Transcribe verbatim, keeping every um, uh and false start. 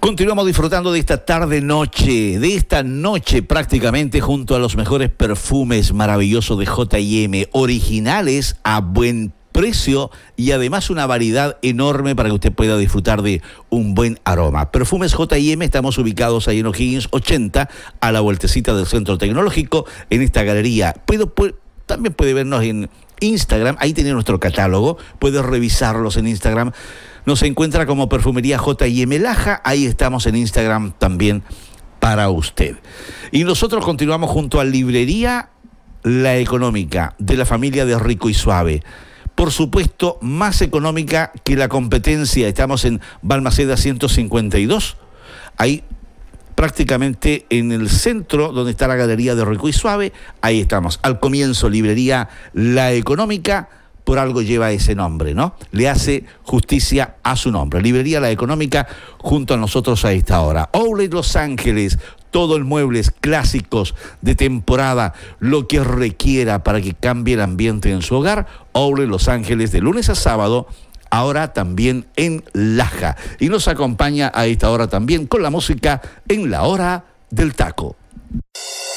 Continuamos disfrutando de esta tarde-noche, de esta noche prácticamente junto a los mejores perfumes maravillosos de J y M, originales a buen precio y además una variedad enorme para que usted pueda disfrutar de un buen aroma. Perfumes J y M, estamos ubicados ahí en O'Higgins ochenta, a la vueltecita del Centro Tecnológico, en esta galería. Puede, puede, también puede vernos en Instagram, ahí tiene nuestro catálogo, puede revisarlos en Instagram. Nos encuentra como Perfumería J y M Laja, ahí estamos en Instagram también para usted. Y nosotros continuamos junto a Librería La Económica, de la familia de Rico y Suave. Por supuesto, más económica que la competencia. Estamos en Balmaceda ciento cincuenta y dos, ahí prácticamente en el centro donde está la galería de Rico y Suave. Ahí estamos, al comienzo, Librería La Económica. Por algo lleva ese nombre, ¿no? Le hace justicia a su nombre. Librería La Económica, junto a nosotros a esta hora. Outlet Los Ángeles, todos los muebles clásicos de temporada, lo que requiera para que cambie el ambiente en su hogar. Outlet Los Ángeles, de lunes a sábado, ahora también en Laja. Y nos acompaña a esta hora también con la música en la hora del taco.